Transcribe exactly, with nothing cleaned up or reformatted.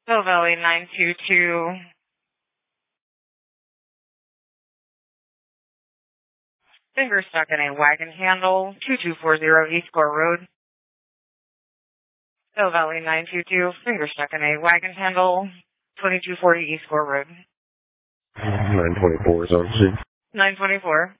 Hill Valley nine two two. Finger stuck in a wagon handle, two two four zero East Gore Road. Hill Valley nine two two, finger stuck in a wagon handle, twenty-two forty East Gore Road. nine twenty-four is on scene. nine twenty-four.